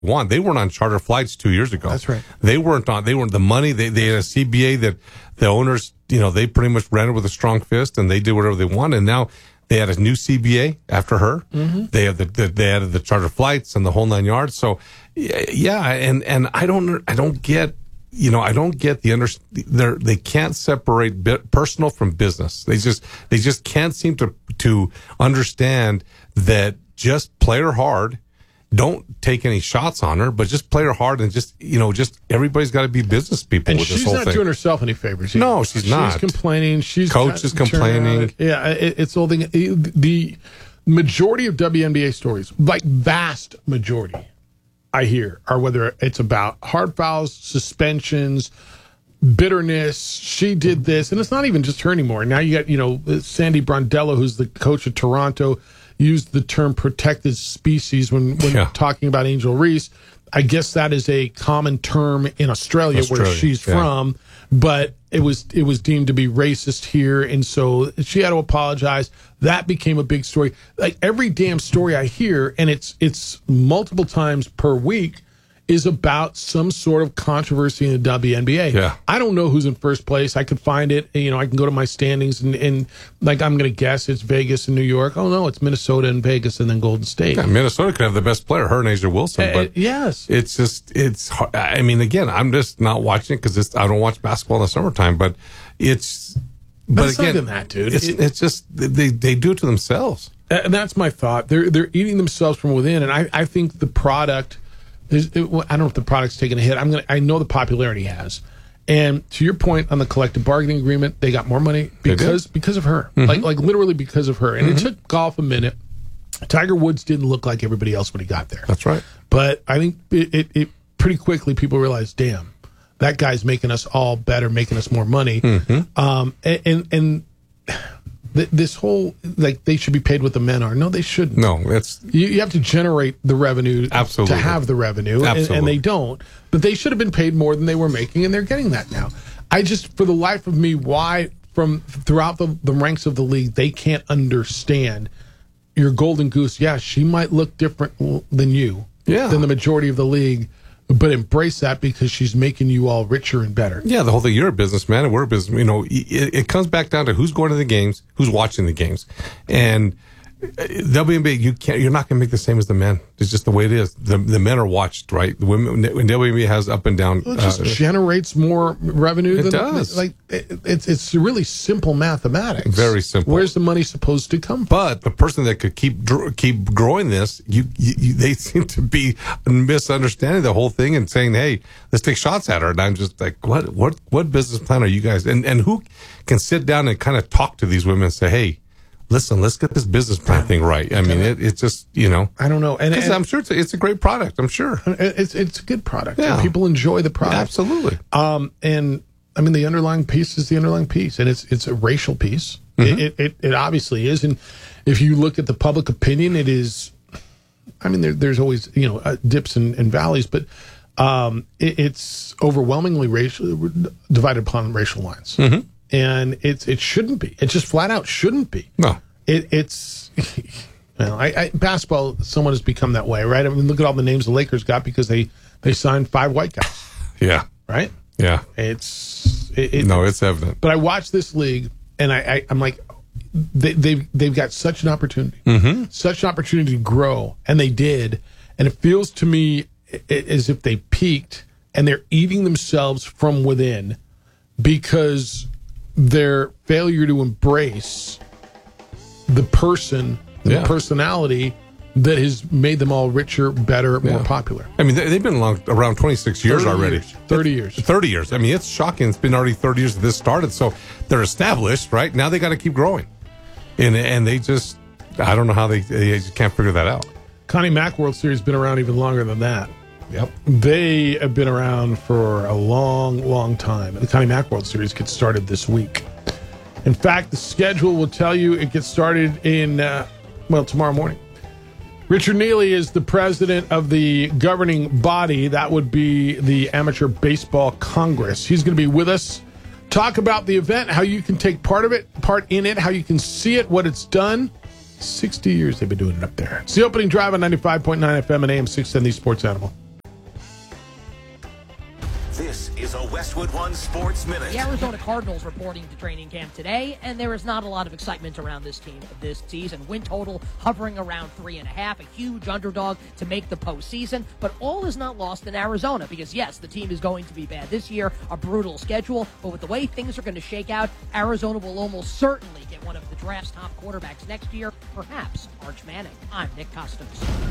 want. They weren't on charter flights 2 years ago. That's right. They weren't the money. They had a CBA that the owners, they pretty much ran it with a strong fist, and they did whatever they wanted. And now they had a new CBA after her. Mm-hmm. They have they added the charter flights and the whole 9 yards. So yeah, and I don't get. I don't get they can't separate personal from business. They just can't seem to understand that just play her hard. Don't take any shots on her, but just play her hard, and just everybody's got to be business people. And with this whole thing. She's not doing herself any favors. No, she's not. She's complaining. Coach is complaining. Yeah, it's the whole thing. The majority of WNBA stories, like vast majority, I hear, are whether it's about hard fouls, suspensions, bitterness. She did this, and it's not even just her anymore. Now you got Sandy Brondello, who's the coach of Toronto, used the term protected species when talking about Angel Reese. I guess that is a common term in Australia where she's from, but it was deemed to be racist here, and so she had to apologize. That became a big story. Like every damn story I hear, and it's multiple times per week, is about some sort of controversy in the WNBA. Yeah. I don't know who's in first place. I could find it. I can go to my standings and like I'm going to guess it's Vegas and New York. Oh, no, it's Minnesota and Vegas and then Golden State. Yeah, Minnesota could have the best player, her and Asia Wilson. But yes. It's hard. I mean, again, I'm just not watching it because I don't watch basketball in the summertime, but it's... But again, than that, dude. It's just they do it to themselves. And that's my thought. They're eating themselves from within, and I think the product... I don't know if the product's taking a hit. I know the popularity has, and to your point on the collective bargaining agreement, they got more money because of her, mm-hmm. like literally because of her. And it took golf a minute. Tiger Woods didn't look like everybody else when he got there. That's right. But I think it pretty quickly people realized, damn, that guy's making us all better, making us more money. Mm-hmm. And this whole, like, they should be paid what the men are. No, they shouldn't. No, it's... You have to generate the revenue absolutely. To have the revenue, and they don't. But they should have been paid more than they were making, and they're getting that now. I just, for the life of me, why from throughout the ranks of the league, they can't understand your golden goose. Yeah, she might look different than you, than the majority of the league, but embrace that because she's making you all richer and better. Yeah, the whole thing. You're a businessman and we're a business. It comes back down to who's going to the games, who's watching the games, and WNBA. You're not going to make the same as the men. It's just the way it is. The men are watched, right? The women, when WNBA has up and down. Well, it just generates more revenue. It does. It's really simple mathematics. Very simple. Where's the money supposed to come from? But the person that could keep growing this, they seem to be misunderstanding the whole thing and saying, "Hey, let's take shots at her." And I'm just like, what business plan are you guys? And who can sit down and kind of talk to these women and say, "Hey, listen, let's get this business plan thing right." I mean, it's just, I don't know. And I'm sure it's a great product. I'm sure. It's a good product. Yeah. And people enjoy the product. Yeah, absolutely. And I mean, the underlying piece is the underlying piece. And it's a racial piece. Mm-hmm. It obviously is. And if you look at the public opinion, it is, I mean, there's always, dips and valleys, but it's overwhelmingly divided upon racial lines. Mm-hmm. And it shouldn't be. It just flat out shouldn't be. No. It's basketball somewhat has become that way, right? I mean, look at all the names the Lakers got because they signed 5 white guys. Yeah. Right? Yeah. It's evident. But I watch this league and I'm like, they've got such an opportunity, such an opportunity to grow, and they did. And it feels to me as if they peaked and they're eating themselves from within because their failure to embrace the person, the personality that has made them all richer, better, more popular. I mean, they've been around 26 years already. 30 years. 30 years. I mean, it's shocking. It's been already 30 years that this started. So they're established, right? Now they got to keep growing. And they just, I don't know how they just can't figure that out. Connie Mack World Series has been around even longer than that. Yep. They have been around for a long, long time. The Connie Mack World Series gets started this week. In fact, the schedule will tell you it gets started in, tomorrow morning. Richard Neely is the president of the governing body. That would be the Amateur Baseball Congress. He's going to be with us. Talk about the event, how you can take part in it, how you can see it, what it's done. 60 years they've been doing it up there. It's the opening drive on 95.9 FM and AM 610, the Sports Animal. Westwood One Sports Minute. The Arizona Cardinals reporting to training camp today, and there is not a lot of excitement around this team this season. Win total hovering around 3.5, a huge underdog to make the postseason. But all is not lost in Arizona because, yes, the team is going to be bad this year, a brutal schedule. But with the way things are going to shake out, Arizona will almost certainly get one of the draft's top quarterbacks next year, perhaps Arch Manning. I'm Nick Costos.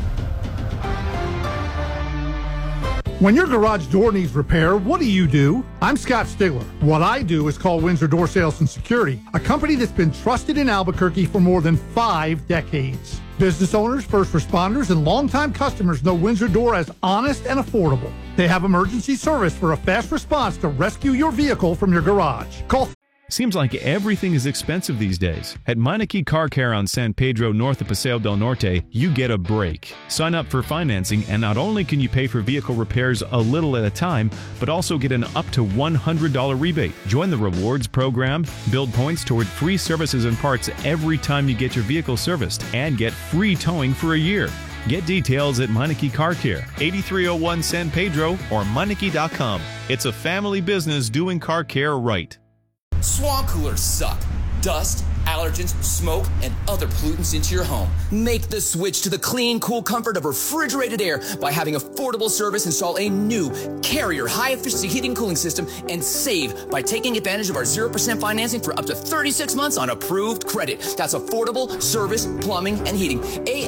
When your garage door needs repair, what do? I'm Scott Stigler. What I do is call Windsor Door Sales and Security, a company that's been trusted in Albuquerque for more than 5 decades. Business owners, first responders, and longtime customers know Windsor Door as honest and affordable. They have emergency service for a fast response to rescue your vehicle from your garage. Call. Seems like everything is expensive these days. At Meineke Car Care on San Pedro north of Paseo del Norte, you get a break. Sign up for financing and not only can you pay for vehicle repairs a little at a time, but also get an up to $100 rebate. Join the rewards program, build points toward free services and parts every time you get your vehicle serviced, and get free towing for a year. Get details at Meineke Car Care, 8301 San Pedro or Meineke.com. It's a family business doing car care right. Swamp coolers suck. Dust, allergens, smoke, and other pollutants into your home. Make the switch to the clean, cool comfort of refrigerated air by having affordable service install a new Carrier high-efficiency heating and cooling system and save by taking advantage of our 0% financing for up to 36 months on approved credit. That's affordable service, plumbing, and heating.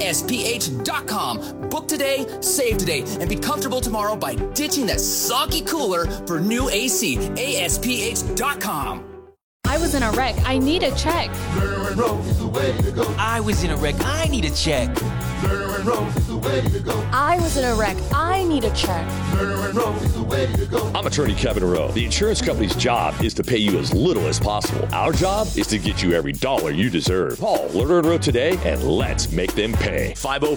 ASPH.com. Book today, save today, and be comfortable tomorrow by ditching that soggy cooler for new AC. ASPH.com. I was in a wreck. I need a check. Lerner and Rose is the way to go. I was in a wreck. I need a check. Lerner and Rose is the way to go. I was in a wreck. I need a check. Lerner and Rose is the way to go. I'm attorney Kevin Rowe. The insurance company's job is to pay you as little as possible. Our job is to get you every dollar you deserve. Call Lerner and Rowe today and let's make them pay.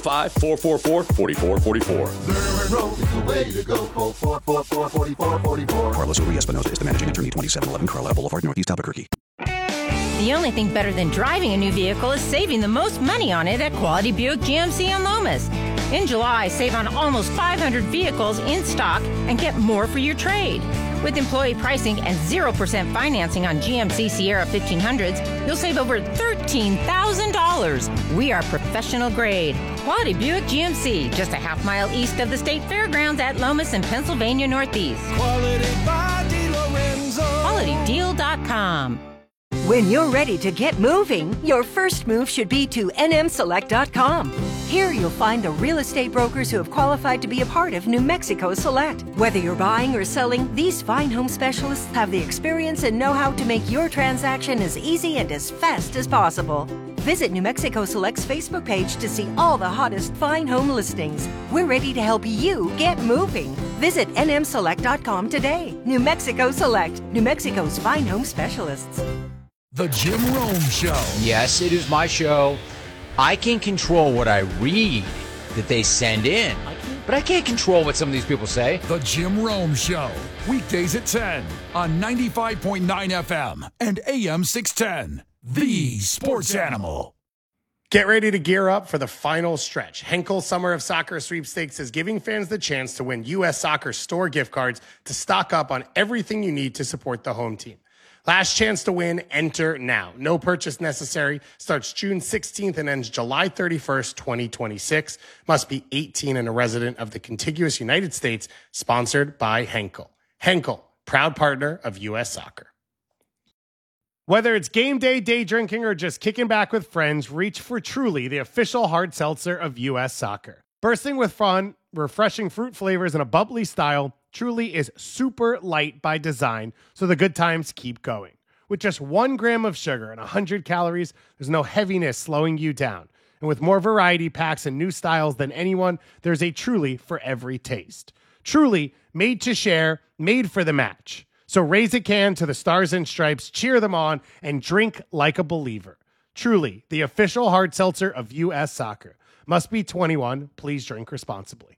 505-444-4444. Lerner and Rose is the way to go. Call 444-4444. Carlos Uri Espinosa is the managing attorney, 2711 Carlisle Boulevard, Northeast Albuquerque. The only thing better than driving a new vehicle is saving the most money on it at Quality Buick GMC in Lomas. In July, save on almost 500 vehicles in stock and get more for your trade. With employee pricing and 0% financing on GMC Sierra 1500s, you'll save over $13,000. We are professional grade. Quality Buick GMC, just a half-mile east of the State Fairgrounds at Lomas in Pennsylvania Northeast. Quality by DeLorenzo. QualityDeal.com. When you're ready to get moving, your first move should be to nmselect.com. Here you'll find the real estate brokers who have qualified to be a part of New Mexico Select. Whether you're buying or selling, these fine home specialists have the experience and know-how to make your transaction as easy and as fast as possible. Visit New Mexico Select's Facebook page to see all the hottest fine home listings. We're ready to help you get moving. Visit nmselect.com today. New Mexico Select, New Mexico's fine home specialists. The Jim Rome Show. Yes, it is my show. I can control what I read that they send in, but I can't control what some of these people say. The Jim Rome Show. Weekdays at 10 on 95.9 FM and AM 610. The Sports Animal. Get ready to gear up for the final stretch. Henkel Summer of Soccer Sweepstakes is giving fans the chance to win U.S. Soccer store gift cards to stock up on everything you need to support the home team. Last chance to win, enter now. No purchase necessary. Starts June 16th and ends July 31st, 2026. Must be 18 and a resident of the contiguous United States. Sponsored by Henkel. Henkel, proud partner of U.S. Soccer. Whether it's game day, day drinking, or just kicking back with friends, reach for Truly, the official hard seltzer of U.S. Soccer. Bursting with fun, refreshing fruit flavors, and a bubbly style, Truly is super light by design, so the good times keep going. With just 1 gram of sugar and 100 calories, there's no heaviness slowing you down. And with more variety packs and new styles than anyone, there's a Truly for every taste. Truly, made to share, made for the match. So raise a can to the Stars and Stripes, cheer them on, and drink like a believer. Truly, the official hard seltzer of U.S. Soccer. Must be 21. Please drink responsibly.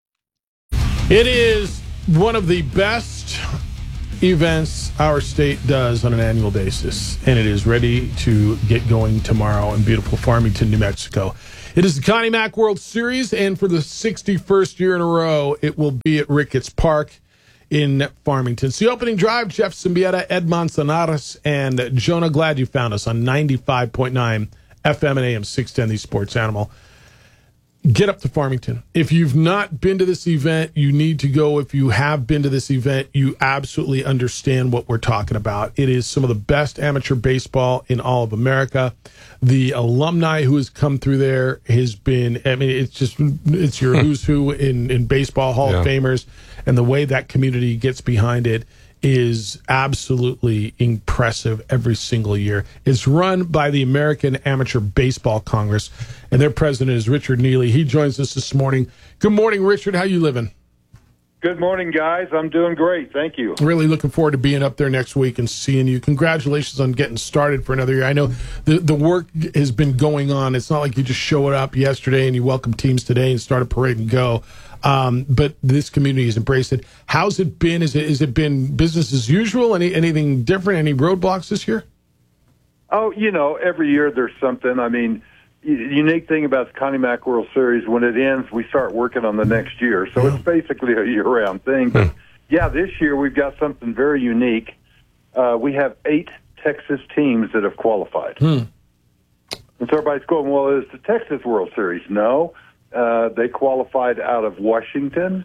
It is one of the best events our state does on an annual basis, and it is ready to get going tomorrow in beautiful Farmington, New Mexico. It is the Connie Mack World Series, and for the 61st year in a row, it will be at Ricketts Park. in Farmington. It's the opening drive. Jeff Symbieta, Ed Manzanares, and Jonah. Glad you found us on 95.9 FM and AM 610, the Sports Animal. Get up to Farmington. If you've not been to this event, you need to go. If you have been to this event, you absolutely understand what we're talking about. It is some of the best amateur baseball in all of America. The alumni who has come through there has been, I mean, it's your who's who in baseball, Hall of Famers, and the way that community gets behind it is absolutely impressive every single year. It's run by the American Amateur Baseball Congress, and their president is Richard Neely. He joins us this morning. Good morning, Richard. How you living? Good morning, guys. I'm doing great. Thank you. Really looking forward to being up there next week and seeing you. Congratulations on getting started for another year. I know the work has been going on. It's not like you just showed up yesterday and you welcome teams today and start a parade and go. But this community has embraced it. How's it been? Has it been business as usual? Anything different? Any roadblocks this year? Oh, every year there's something. I mean, the unique thing about the Connie Mack World Series, when it ends, we start working on the next year. So it's basically a year-round thing. But, this year we've got something very unique. We have 8 Texas teams that have qualified. And so everybody's going, well, it's the Texas World Series. No. They qualified out of Washington,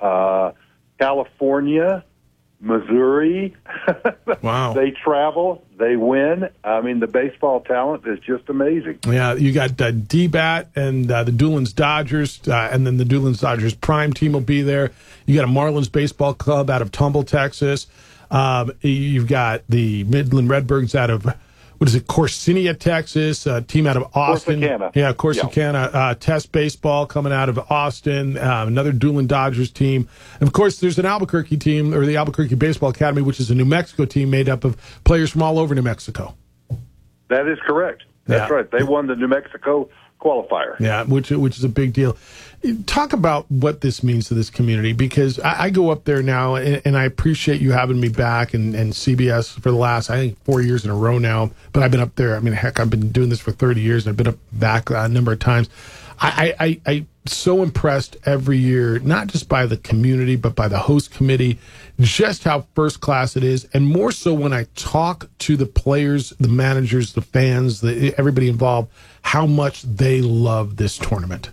California, Missouri. Wow. They travel, they win. I mean, the baseball talent is just amazing. Yeah, you got DBAT and the Doolins Dodgers, and then the Doolins Dodgers Prime team will be there. You got a Marlins Baseball Club out of Tumble, Texas. You've got the Midland Redbirds out of, Corsinia, Texas, a team out of Austin. Corsicana. Yeah, Corsicana. Test Baseball coming out of Austin, another Doolin Dodgers team. And, of course, there's an Albuquerque team, or the Albuquerque Baseball Academy, which is a New Mexico team made up of players from all over New Mexico. That is correct. That's right. They won the New Mexico qualifier. Yeah, which is a big deal. Talk about what this means to this community, because I go up there now, and I appreciate you having me back and CBS for the last, I think, 4 years in a row now. But I've been up there. I mean, heck, I've been doing this for 30 years, and I've been up back a number of times. I'm so impressed every year, not just by the community, but by the host committee, just how first class it is. And more so when I talk to the players, the managers, the fans, everybody involved, how much they love this tournament.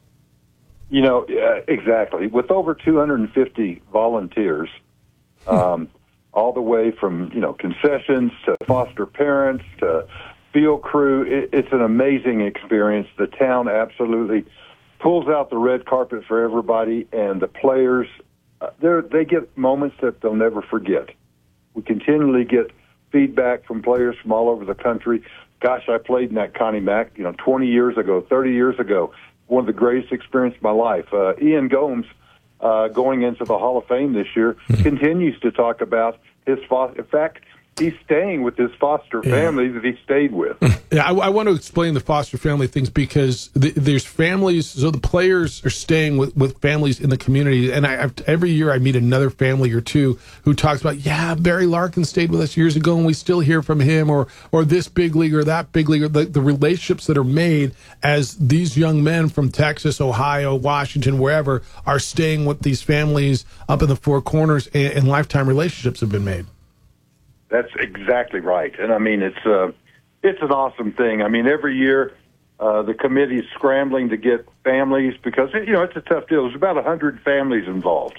Exactly. With over 250 volunteers, all the way from, concessions to foster parents to field crew, it's an amazing experience. The town absolutely pulls out the red carpet for everybody, and the players, they get moments that they'll never forget. We continually get feedback from players from all over the country. Gosh, I played in that Connie Mack, 20 years ago, 30 years ago. One of the greatest experiences of my life. Ian Gomes, going into the Hall of Fame this year, continues to talk about his foster. In fact, he's staying with his foster family that he stayed with. Yeah, I want to explain the foster family things, because there's families, so the players are staying with families in the community, and every year I meet another family or two who talks about, Barry Larkin stayed with us years ago, and we still hear from him, or this big league or that big league, or the relationships that are made as these young men from Texas, Ohio, Washington, wherever, are staying with these families up in the Four Corners, and lifetime relationships have been made. That's exactly right. And, I mean, it's an awesome thing. I mean, every year the committee is scrambling to get families, because, it's a tough deal. There's about 100 families involved.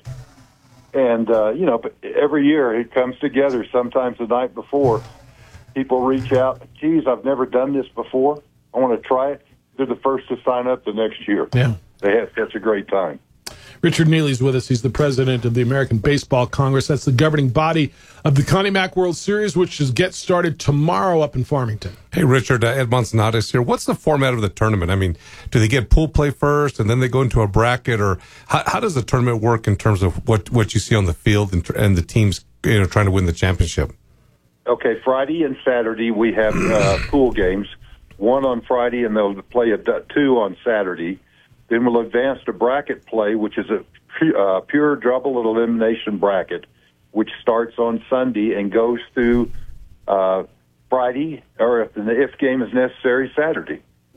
And, but every year it comes together. Sometimes the night before, people reach out, geez, I've never done this before. I want to try it. They're the first to sign up the next year. Yeah. They have such a great time. Richard Neely's with us. He's the president of the American Baseball Congress. That's the governing body of the Connie Mack World Series, which gets started tomorrow up in Farmington. Hey, Richard, Ed Manzanares here. What's the format of the tournament? I mean, do they get pool play first and then they go into a bracket, or how does the tournament work in terms of what you see on the field and the teams trying to win the championship? Okay, Friday and Saturday we have pool games. One on Friday, and they'll play two on Saturday. Then we'll advance to bracket play, which is a pure double elimination bracket, which starts on Sunday and goes through Friday, or if game is necessary, Saturday.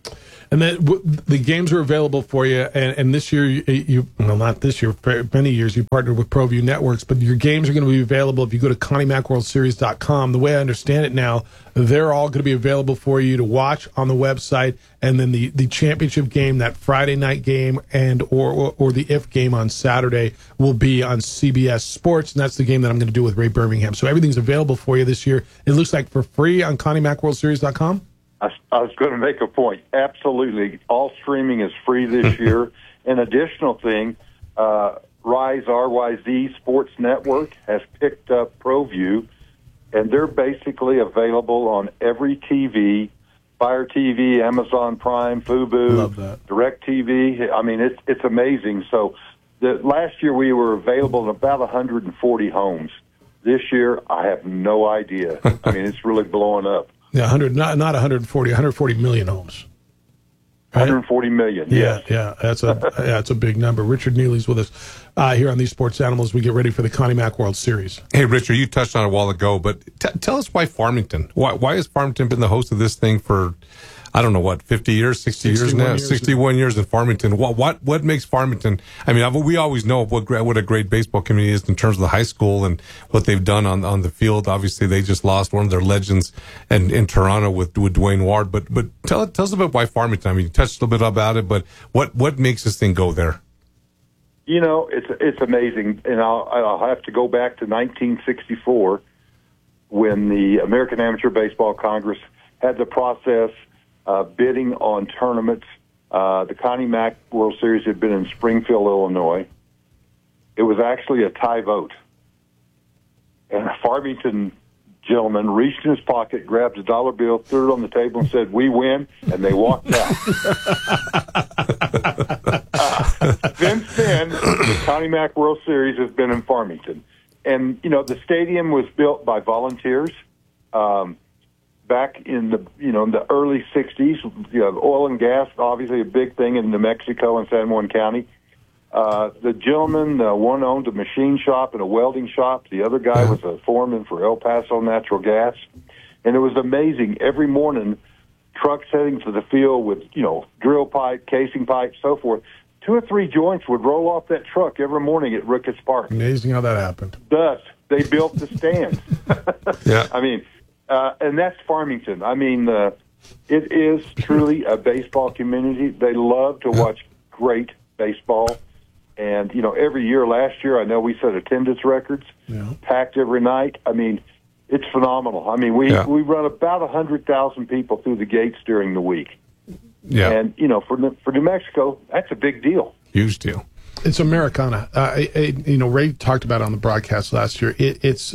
And then the games are available for you. And this year, not this year, for many years, you partnered with ProView Networks, but your games are going to be available if you go to ConnieMacWorldSeries.com. The way I understand it now, they're all going to be available for you to watch on the website. And then the championship game, that Friday night game, and or the IF game on Saturday will be on CBS Sports. And that's the game that I'm going to do with Ray Birmingham. So everything's available for you this year. It looks like for free on ConnieMacWorldSeries.com. I was going to make a point. Absolutely. All streaming is free this year. An additional thing, Rise RYZ Sports Network has picked up ProView, and they're basically available on every TV, Fire TV, Amazon Prime, Fubo, DirecTV. I mean, it's amazing. So last year we were available in about 140 homes. This year, I have no idea. I mean, it's really blowing up. Yeah, 140 million homes. Right? 140 million, yes. Yeah, that's a big number. Richard Neely's with us here on These Sports Animals. We get ready for the Connie Mack World Series. Hey, Richard, you touched on it a while ago, but tell us why Farmington? Why has Farmington been the host of this thing for, I don't know, what, 50 years, 60 years now? 61 years in Farmington. What makes Farmington? I mean, we always know what a great baseball community is in terms of the high school and what they've done on the field. Obviously, they just lost one of their legends in Toronto with Dwayne Ward. But tell us about why Farmington. I mean, you touched a little bit about it, but what makes this thing go there? You know, it's amazing, and I'll have to go back to 1964 when the American Amateur Baseball Congress had the process bidding on tournaments. The Connie Mack World Series had been in Springfield, Illinois. It was actually a tie vote. And a Farmington gentleman reached in his pocket, grabbed a dollar bill, threw it on the table, and said, "We win," and they walked out. Since then, the Connie Mack World Series has been in Farmington. And, you know, the stadium was built by volunteers. Back in the early 60s, oil and gas, obviously a big thing in New Mexico and San Juan County. The gentleman, one owned a machine shop and a welding shop. The other guy was a foreman for El Paso Natural Gas. And it was amazing. Every morning, trucks heading to the field with, drill pipe, casing pipe, so forth. 2 or 3 joints would roll off that truck every morning at Ricketts Park. Amazing how that happened. Thus, they built the stands. Yeah. I mean, and that's Farmington. I mean, it is truly a baseball community. They love to watch great baseball. And, every year, last year, I know we set attendance records, packed every night. I mean, it's phenomenal. I mean, we run about 100,000 people through the gates during the week. Yeah. And, for New Mexico, that's a big deal. Huge deal. It's Americana. Ray talked about it on the broadcast last year. It's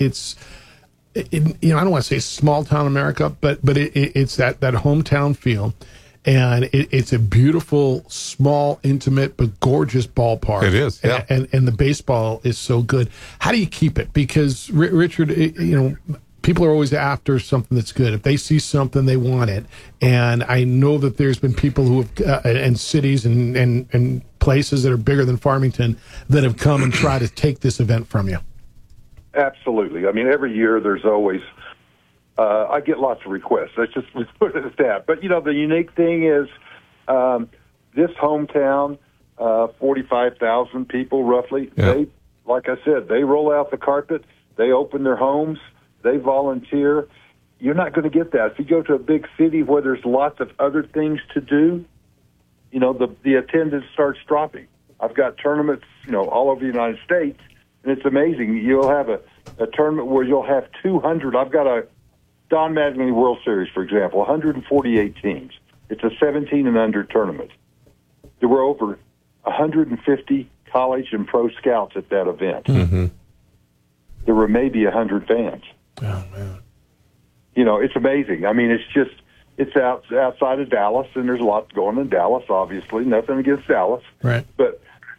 I don't want to say small town America, but it's that hometown feel. And it's a beautiful, small, intimate, but gorgeous ballpark. It is, yeah. And the baseball is so good. How do you keep it? Because, Richard, people are always after something that's good. If they see something, they want it. And I know that there's been people who have, and cities and places that are bigger than Farmington that have come and tried to take this event from you. Absolutely. I mean, every year there's always... I get lots of requests. Let's put it at that. But, the unique thing is this hometown, 45,000 people roughly, they, like I said, they roll out the carpet, they open their homes, they volunteer. You're not going to get that. If you go to a big city where there's lots of other things to do, the attendance starts dropping. I've got tournaments, all over the United States, and it's amazing. You'll have a tournament where you'll have 200. I've got a Don Mattingly World Series, for example, 148 teams. It's a 17 and under tournament. There were over 150 college and pro scouts at that event. Mm-hmm. There were maybe 100 fans. Oh, man. It's amazing. I mean, it's outside of Dallas, and there's a lot going on in Dallas, obviously. Nothing against Dallas. Right. But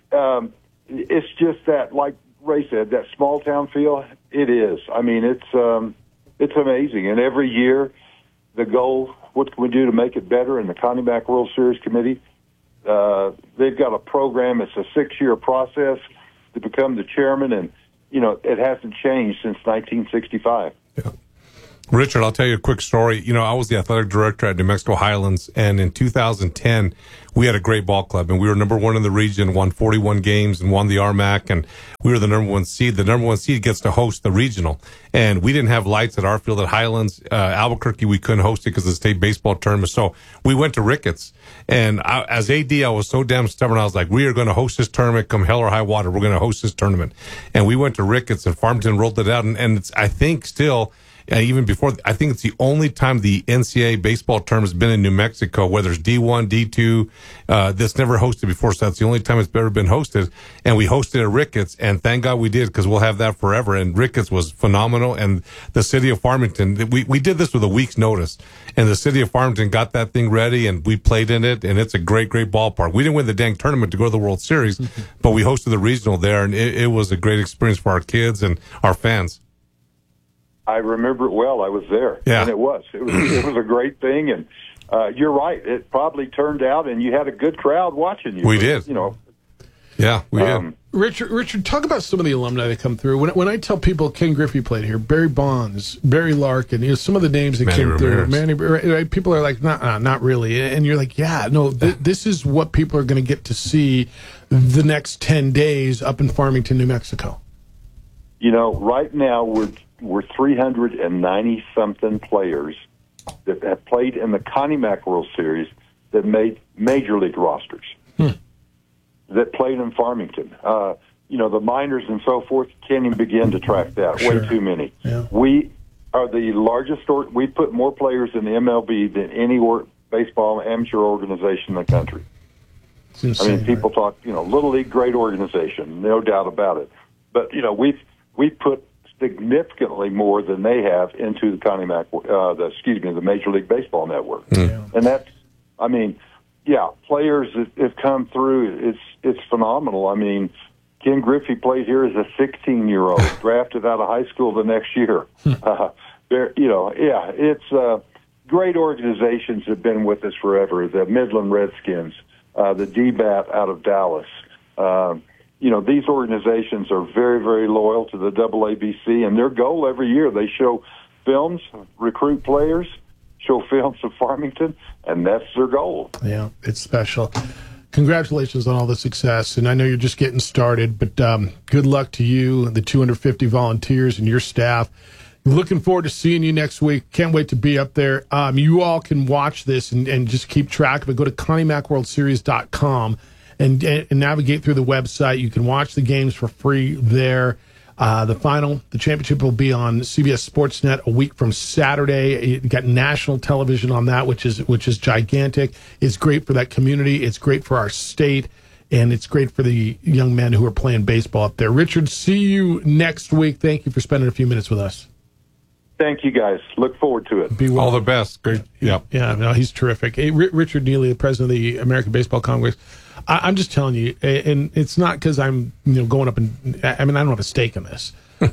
it's just that, like Ray said, that small town feel, it is. I mean, it's amazing. And every year, the goal, what can we do to make it better? And the Connie Mack World Series Committee, they've got a program. It's a 6-year process to become the chairman. And, it hasn't changed since 1965. Yeah. Richard, I'll tell you a quick story. You know, I was the athletic director at New Mexico Highlands, and in 2010, we had a great ball club, and we were number one in the region, won 41 games, and won the RMAC, and we were the number one seed. The number one seed gets to host the regional, and we didn't have lights at our field at Highlands. Albuquerque, we couldn't host it because of the state baseball tournament, so we went to Ricketts. And as AD, I was so damn stubborn. I was like, we are going to host this tournament come hell or high water. We're going to host this tournament. And we went to Ricketts, and Farmington rolled it out, and it's, I think, still... even before, I think it's the only time the NCAA baseball tournament has been in New Mexico, whether it's D1, D2, that's never hosted before. So that's the only time it's ever been hosted. And we hosted at Ricketts, and thank God we did, because we'll have that forever. And Ricketts was phenomenal. And the city of Farmington, we did this with a week's notice. And the city of Farmington got that thing ready, and we played in it. And it's a great, great ballpark. We didn't win the dang tournament to go to the World Series, but we hosted the regional there, and it was a great experience for our kids and our fans. I remember it well. I was there, and it was a great thing. And you're right; it probably turned out, and you had a good crowd watching you. We did, you know. Yeah, we did. Richard, talk about some of the alumni that come through. When I tell people Ken Griffey played here, Barry Bonds, Barry Larkin, you know, some of the names that came through. Right, people are like, nah, not really, and you're like, yeah, no, this is what people are going to get to see the next 10 days up in Farmington, New Mexico. You know, right now we're 390-something players that have played in the Connie Mack World Series that made major league rosters, that played in Farmington. You know, the minors and so forth, can't even begin to track that. Sure. Way too many. Yeah. We are the largest, we put more players in the MLB than any baseball amateur organization in the country. It's insane, I mean, people talk, you know, Little League, great organization, no doubt about it. But, you know, we put significantly more than they have into the Connie Mack, the Major League Baseball Network. Yeah. And that's, I mean, yeah, players that have come through, it's phenomenal. I mean, Ken Griffey played here as a 16-year-old, drafted out of high school the next year. It's great organizations have been with us forever. The Midland Redskins, the DBAT out of Dallas. You know, these organizations are very, very loyal to the AABC, and their goal every year, they show films, recruit players, show films of Farmington, and that's their goal. Yeah, it's special. Congratulations on all the success, and I know you're just getting started, but good luck to you and the 250 volunteers and your staff. Looking forward to seeing you next week. Can't wait to be up there. You all can watch this and just keep track of it. Go to ConnieMackWorldSeries.com. And navigate through the website. You can watch the games for free there. The championship will be on CBS Sportsnet a week from Saturday. You got national television on that, which is gigantic. It's great for that community. It's great for our state, and it's great for the young men who are playing baseball up there. Richard, see you next week. Thank you for spending a few minutes with us. Thank you, guys. Look forward to it. Be well. All the best. Great. Yeah. Yeah, no, he's terrific. Hey, Richard Neely, the president of the American Baseball Congress. I'm just telling you, and it's not because I'm going up and I mean, I don't have a stake in this.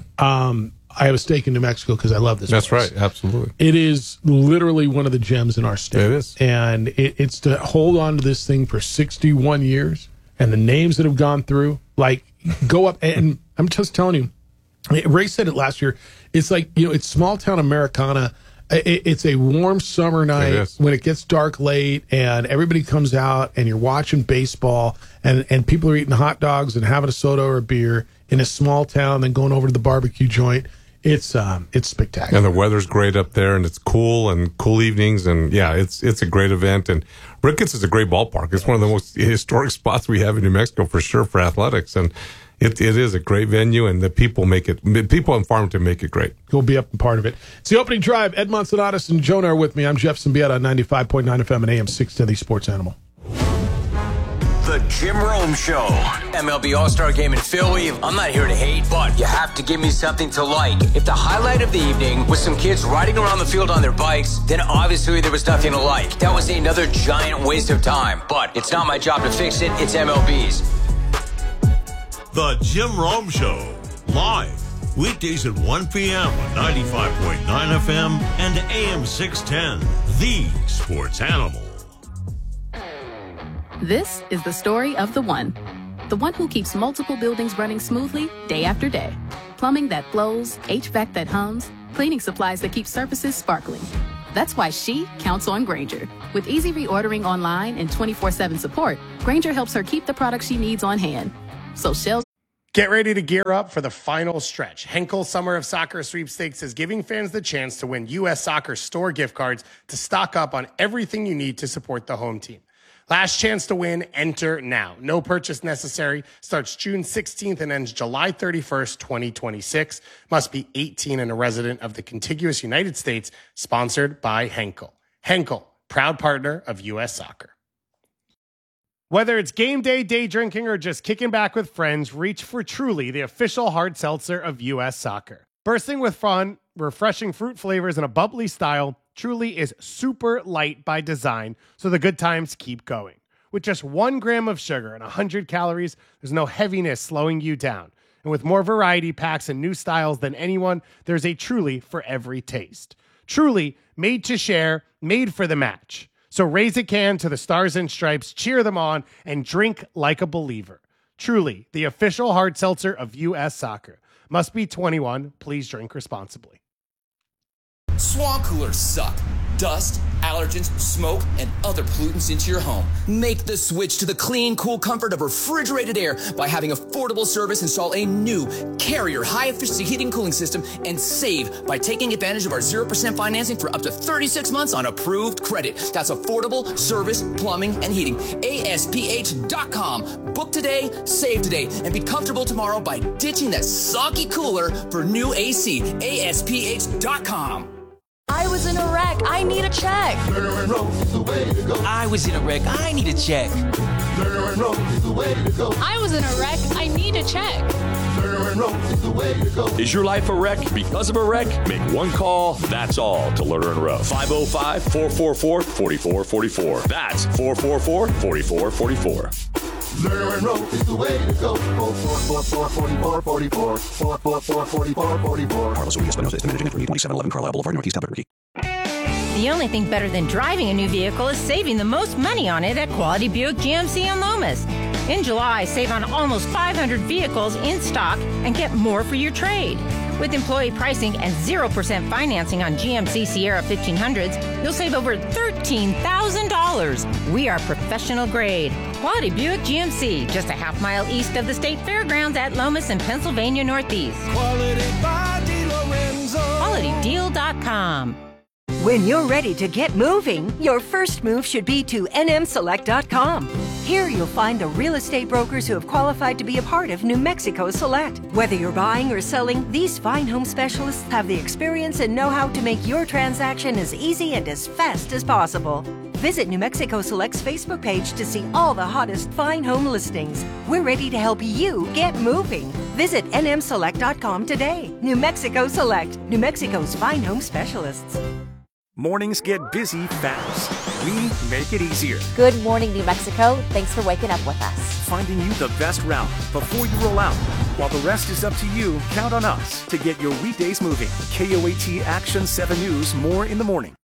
I have a stake in New Mexico because I love this place. Right, absolutely. It is literally one of the gems in our state. It is. And it's to hold on to this thing for 61 years, and the names that have gone through, like, go up, and I'm just telling you, Ray said it last year, it's like, it's small town Americana. It's a warm summer night when it gets dark late and everybody comes out and you're watching baseball and people are eating hot dogs and having a soda or a beer in a small town, then going over to the barbecue joint. It's spectacular. And the weather's great up there, and it's cool evenings, and yeah, it's a great event. And Ricketts is a great ballpark. It's one of the most historic spots we have in New Mexico for sure for athletics, and it is a great venue, and the people in Farmington make it great. Go be up and part of it. It's the opening drive. Ed Monsonatis and Jonah are with me. I'm Jeff Symbieta on 95.9 FM and AM 610, the Sports Animal. The Jim Rome Show. MLB All-Star Game in Philly. I'm not here to hate, but you have to give me something to like. If the highlight of the evening was some kids riding around the field on their bikes, then obviously there was nothing to like. That was another giant waste of time. But it's not my job to fix it. It's MLB's. The Jim Rome Show. Live. Weekdays at 1 p.m. on 95.9 FM and AM 610. The Sports Animal. This is the story of the one who keeps multiple buildings running smoothly day after day. Plumbing that flows, HVAC that hums, Cleaning supplies that keep surfaces sparkling. That's why she counts on Grainger. With easy reordering online and 24/7 support, Grainger helps her keep the products she needs on hand. So she'll Get ready to gear up for the final stretch. Henkel Summer of Soccer Sweepstakes is giving fans the chance to win U.S. Soccer store gift cards to stock up on everything you need to support the home team. Last chance to win, enter now. No purchase necessary. Starts June 16th and ends July 31st, 2026. Must be 18 and a resident of the contiguous United States. Sponsored by Henkel. Henkel, proud partner of U.S. Soccer. Whether it's game day, day drinking, or just kicking back with friends, reach for Truly, the official hard seltzer of U.S. Soccer. Bursting with fun, refreshing fruit flavors, and a bubbly style, Truly is super light by design, so the good times keep going. With just 1 gram of sugar and 100 calories, there's no heaviness slowing you down. And with more variety packs and new styles than anyone, there's a Truly for every taste. Truly, made to share, made for the match. So raise a can to the Stars and Stripes, cheer them on, and drink like a believer. Truly, the official hard seltzer of U.S. Soccer. Must be 21. Please drink responsibly. Swamp coolers suck. Dust, allergens, smoke, and other pollutants into your home. Make the switch to the clean, cool comfort of refrigerated air by having affordable service install a new Carrier high-efficiency heating and cooling system and save by taking advantage of our 0% financing for up to 36 months on approved credit. That's affordable service, plumbing, and heating. ASPH.com. Book today, save today, and be comfortable tomorrow by ditching that soggy cooler for new AC. ASPH.com. I was in a wreck. I need a check. Lerner and Rose is the way to go. I was in a wreck. I need a check. Lerner and Rose is the way to go. I was in a wreck. I need a check. Lerner and Rose is the way to go. Is your life a wreck because of a wreck? Make one call, that's all, to Lerner and Rowe. 505-444-4444. That's 444-4444. Lerner and Rose is the way to go. 444-4444. 444-4444. Carlos Ruiz Espinosa is the managing editor, 2711 Carlisle Boulevard, Northeast Albuquerque. The only thing better than driving a new vehicle is saving the most money on it at Quality Buick GMC on Lomas. In July, save on almost 500 vehicles in stock and get more for your trade. With employee pricing and 0% financing on GMC Sierra 1500s, you'll save over $13,000. We are professional grade. Quality Buick GMC, just a half-mile east of the State Fairgrounds at Lomas in Pennsylvania Northeast. Quality by DeLorenzo. QualityDeal.com. When you're ready to get moving, your first move should be to nmselect.com. Here you'll find the real estate brokers who have qualified to be a part of New Mexico Select. Whether you're buying or selling, these fine home specialists have the experience and know-how to make your transaction as easy and as fast as possible. Visit New Mexico Select's Facebook page to see all the hottest fine home listings. We're ready to help you get moving. Visit nmselect.com today. New Mexico Select, New Mexico's fine home specialists. Mornings get busy fast. We make it easier. Good morning, New Mexico. Thanks for waking up with us. Finding you the best route before you roll out. While the rest is up to you, count on us to get your weekdays moving. KOAT Action 7 News, more in the morning.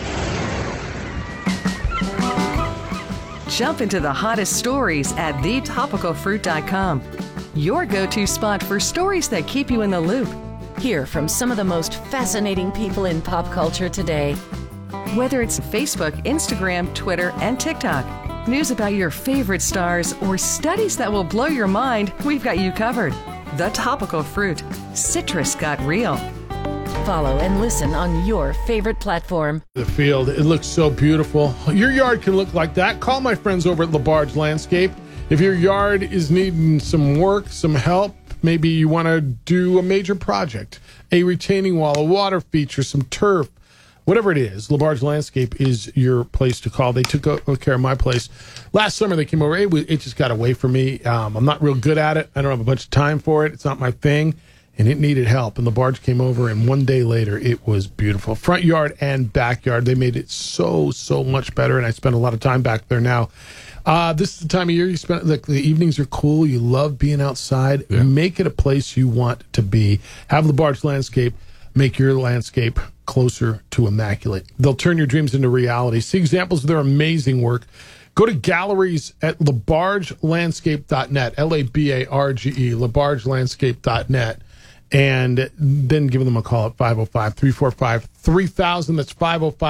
Jump into the hottest stories at thetopicalfruit.com. Your go-to spot for stories that keep you in the loop. Hear from some of the most fascinating people in pop culture today. Whether it's Facebook, Instagram, Twitter, and TikTok, news about your favorite stars, or studies that will blow your mind, we've got you covered. The Topical Fruit. Citrus got real. Follow and listen on your favorite platform. The field, it looks so beautiful. Your yard can look like that. Call my friends over at LaBarge Landscape. If your yard is needing some work, some help, maybe you want to do a major project, a retaining wall, a water feature, some turf, whatever it is, LaBarge Landscape is your place to call. They took care of my place. Last summer they came over. It just got away from me. I'm not real good at it. I don't have a bunch of time for it. It's not my thing. And it needed help. And LaBarge came over, and one day later, it was beautiful. Front yard and backyard. They made it so much better, and I spend a lot of time back there now. This is the time of year you spend, like, the evenings are cool. You love being outside. Yeah. Make it a place you want to be. Have LaBarge Landscape make your landscape closer to immaculate. They'll turn your dreams into reality. See examples of their amazing work. Go to galleries at labargelandscape.net, LABARGE, labargelandscape.net, and then give them a call at 505-345-3000. That's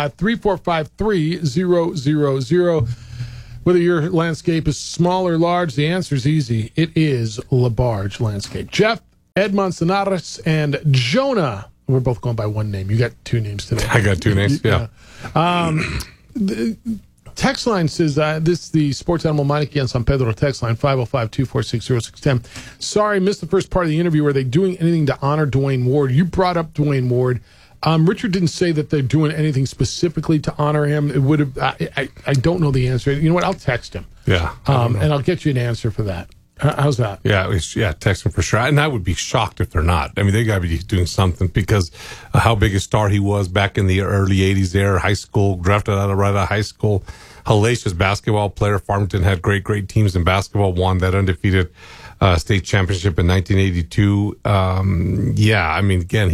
505-345-3000. Whether your landscape is small or large, the answer is easy. It is LaBarge Landscape. Jeff, Ed Manzanares, and Jonah. We're both going by one name. You got two names today. I got two names, yeah. The text line says, this is the Sports Animal Meineke on San Pedro text line, 505-246-0610. Sorry, missed the first part of the interview. Are they doing anything to honor Dwayne Ward? You brought up Dwayne Ward. Richard didn't say that they're doing anything specifically to honor him. It would have. I don't know the answer. You know what? I'll text him. Yeah. And I'll get you an answer for that. How's that? Yeah, text him for sure. And I would be shocked if they're not. I mean, they got to be doing something because how big a star he was back in the early 80s there, high school, drafted right out of high school. Hellacious basketball player. Farmington had great teams in basketball, won that undefeated state championship in 1982. I mean, again,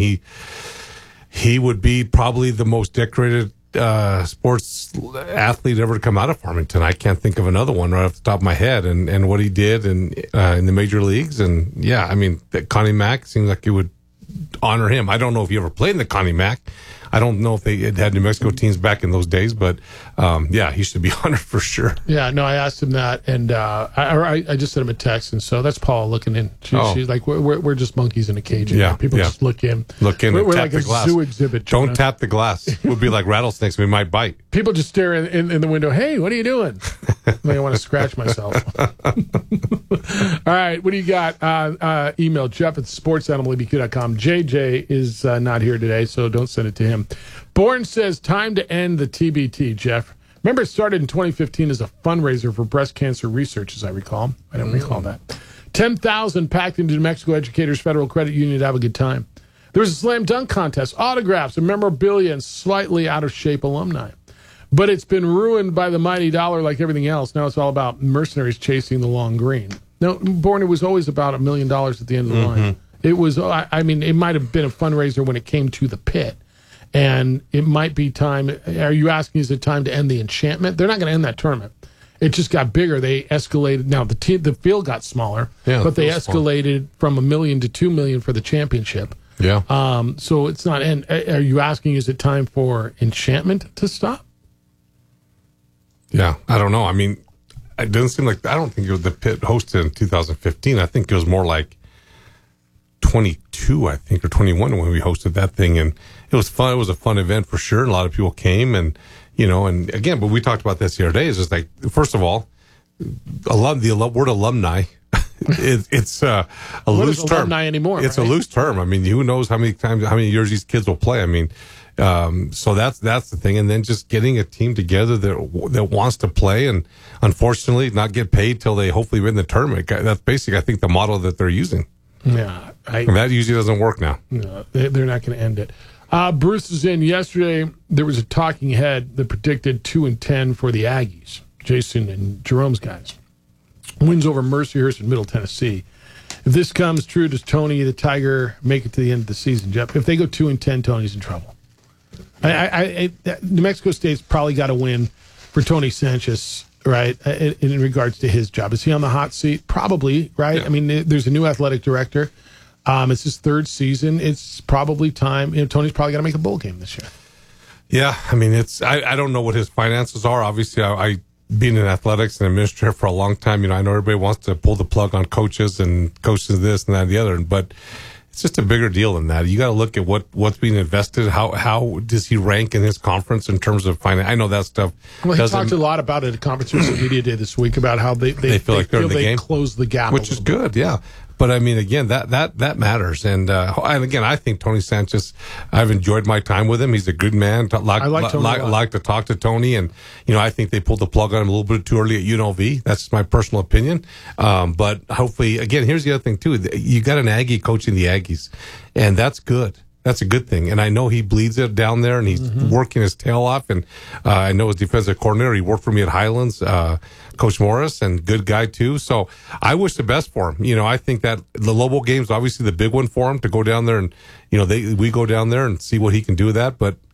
he would be probably the most decorated sports athlete ever to come out of Farmington. I can't think of another one right off the top of my head. And what he did in the major leagues. And I mean, Connie Mack seems like it would honor him. I don't know if he ever played in the Connie Mack. I don't know if they had New Mexico teams back in those days, but he should be honored for sure. Yeah, no, I asked him that, and I just sent him a text, and so that's Paula looking in. She's like, we're just monkeys in a cage. Yeah, people just look in. We're and tap like the a glass. zoo exhibit. Don't tap the glass. We'll be like rattlesnakes. We might bite. People just stare in the window. Hey, what are you doing? I want to scratch myself. All right, what do you got? Email Jeff at sportsanimalabq.com. JJ is not here today, so don't send it to him. Bourne says, time to end the TBT, Jeff. Remember, it started in 2015 as a fundraiser for breast cancer research, as I recall. I don't recall that. 10,000 packed into New Mexico Educators Federal Credit Union to have a good time. There was a slam dunk contest, autographs, and memorabilia, and slightly out-of-shape alumni. But it's been ruined by the mighty dollar like everything else. Now it's all about mercenaries chasing the long green. No, Bourne, it was always about $1 million at the end of the line. It was, I mean, it might have been a fundraiser when it came to the pit. And it might be time. Are you asking, is it time to end the enchantment? They're not going to end that tournament. It just got bigger. They escalated. Now, the field got smaller, but they escalated from $1 million to $2 million for the championship. Yeah. So it's not end. Are you asking, is it time for enchantment to stop? Yeah, I don't know. I mean, it doesn't seem like, I don't think it was the pit hosted in 2015. I think it was more like 22, I think, or 21 when we hosted that thing. And it was fun. It was a fun event for sure. And a lot of people came and, and again, but we talked about this the other day. It's just like, first of all, the word alumni, it's a loose term. Alumni anymore? It's a loose term. I mean, who knows how many years these kids will play? I mean, so that's the thing. And then just getting a team together that wants to play and unfortunately not get paid till they hopefully win the tournament. That's basically, I think, the model that they're using. Yeah. And that usually doesn't work now. No, they're not going to end it. Bruce is in. Yesterday, there was a talking head that predicted 2-10 for the Aggies, Jason and Jerome's guys. Wins over Mercyhurst and Middle Tennessee. If this comes true, does Tony the Tiger make it to the end of the season, Jeff? If they go 2-10, Tony's in trouble. New Mexico State's probably got to win for Tony Sanchez, right, in regards to his job. Is he on the hot seat? Probably, right? Yeah. I mean, there's a new athletic director. It's his third season. It's probably time. Tony's probably got to make a bowl game this year. Yeah, I mean, I don't know what his finances are. Obviously, I being in athletics and administrator for a long time, I know everybody wants to pull the plug on coaches and coaches this and that and the other, but it's just a bigger deal than that. You got to look at what's being invested. How does he rank in his conference in terms of finance? I know that stuff. Well, he talked a lot about it at Conference Media Day this week about how they feel like they closed the gap, which is good. Yeah. But I mean, again, that matters. And again, I think Tony Sanchez, I've enjoyed my time with him. He's a good man. I like to talk to Tony. And, I think they pulled the plug on him a little bit too early at UNLV. That's my personal opinion. But hopefully, again, here's the other thing too. You got an Aggie coaching the Aggies, and that's good. That's a good thing. And I know he bleeds it down there and he's working his tail off. And I know his defensive coordinator, he worked for me at Highlands, Coach Morris, and good guy too. So I wish the best for him. I think that the Lobo game's obviously the big one for him to go down there and, we go down there and see what he can do with that. But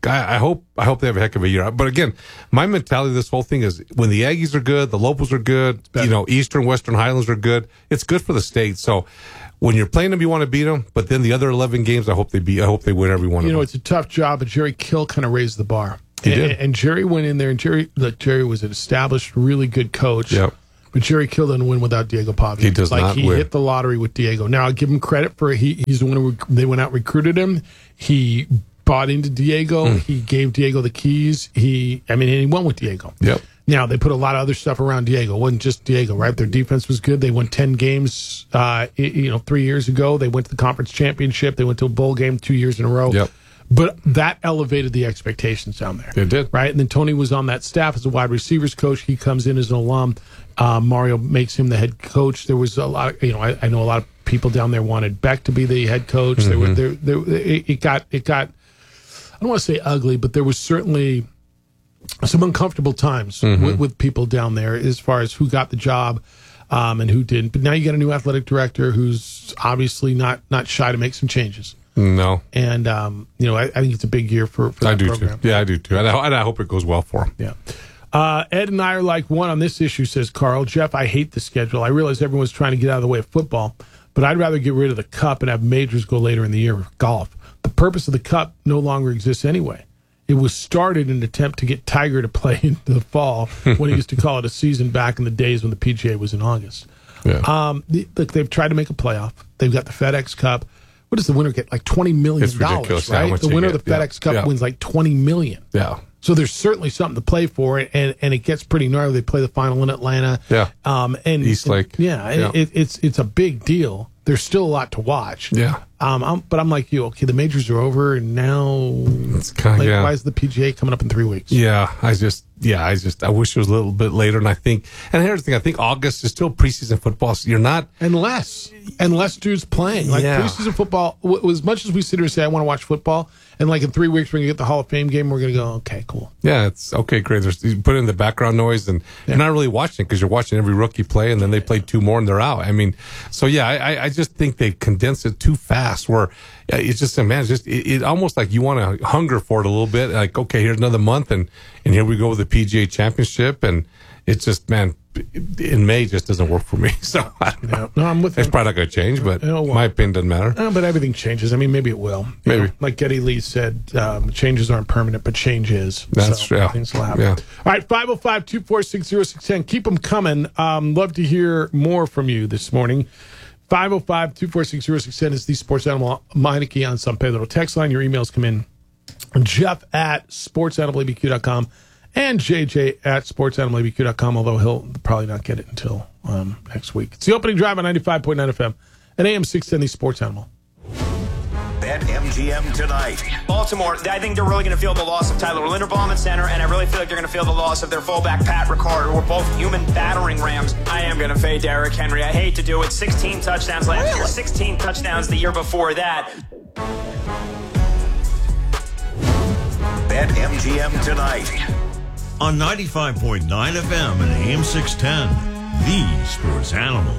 I hope they have a heck of a year. But again, my mentality of this whole thing is when the Aggies are good, the Locals are good, Eastern, Western Highlands are good. It's good for the state. So when you're playing them, you want to beat them. But then the other 11 games, I hope they win every one of them. It's a tough job, but Jerry Kill kind of raised the bar. He did. And Jerry went in there, and Jerry was an established, really good coach. Yep. But Jerry Kill didn't win without Diego Pavia. He does not He win. hit the lottery with Diego. Now, I'll give him credit for he's the one who they went out and recruited him. He bought into Diego. He gave Diego the keys. He won with Diego. Yep. Now, they put a lot of other stuff around Diego. It wasn't just Diego, right? Their defense was good. They won 10 games, 3 years ago. They went to the conference championship. They went to a bowl game 2 years in a row. Yep. But that elevated the expectations down there. It did. Right? And then Tony was on that staff as a wide receivers coach. He comes in as an alum. Mario makes him the head coach. There was a lot of, I know a lot of people down there wanted Beck to be the head coach. It got, I don't want to say ugly, but there was certainly some uncomfortable times with people down there as far as who got the job and who didn't. But now you got a new athletic director who's obviously not shy to make some changes. No. And, I think it's a big year for that program. Too. Yeah, I do too. And I hope it goes well for him. Yeah. Ed and I are like one on this issue, says Carl. Jeff, I hate the schedule. I realize everyone's trying to get out of the way of football, but I'd rather get rid of the Cup and have majors go later in the year with golf. The purpose of the Cup no longer exists anyway. It was started in an attempt to get Tiger to play into the fall when he used to call it a season back in the days when the PGA was in August. Yeah. They've tried to make a playoff. They've got the FedEx Cup. What does the winner get? Like $20 million, It's ridiculous how right? much The they winner get. of the FedEx Cup wins like $20 million. Yeah. So there's certainly something to play for, and it gets pretty gnarly. They play the final in Atlanta. Yeah. And East Lake. It's a big deal. There's still a lot to watch. Yeah. But I'm like you. Okay, the majors are over, and now It's kind of, why is the PGA coming up in 3 weeks? Yeah, I wish it was a little bit later. And here's the thing, I think August is still preseason football. So you're not. Unless dudes playing. Like preseason football, as much as we sit here and say, I want to watch football, and like in 3 weeks, we're going to get the Hall of Fame game, we're going to go, okay, cool. Yeah, it's okay, great. You put in the background noise, and you're not really watching because you're watching every rookie play, and then they play 2 more and they're out. I just think they condense it too fast where it's just, man, it almost like you want to hunger for it a little bit. Like, okay, here's another month, and here we go with the PGA Championship, and it's just, man, in May just doesn't work for me. So I don't know. No, I'm with It's you. probably not going to change, but my opinion doesn't matter. But everything changes. Maybe it will. Maybe. Like Geddy Lee said, changes aren't permanent, but change is. That's true. Things will happen. Yeah. All right, 505-246-0610. Keep them coming. Love to hear more from you this morning. 505-246-0610 is the Sports Animal Meineke on San Pedro text line. Your emails come in. Jeff at sportsanimalabq.com and JJ at sportsanimalabq.com, although he'll probably not get it until next week. It's the opening drive on 95.9 FM and AM 610, the Sports Animal. Bet MGM tonight. Baltimore, I think they're really going to feel the loss of Tyler Linderbaum at center, and I really feel like they're going to feel the loss of their fullback, Pat Ricard, who are both human battering rams. I am going to fade Derrick Henry. I hate to do it. 16 touchdowns last year, 16 touchdowns the year before that. Bet MGM tonight. On 95.9 FM and AM 610, the Sports Animal.